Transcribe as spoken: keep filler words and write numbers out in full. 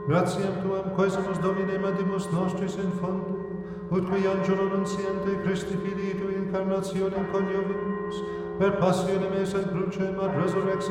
gratiam tuam quesumus Domine mandimus nostris in fondo, ut qui angelo nunciante Christi Filii tui incarnationem coniovimus, per passionem et in crucem ad resurrexit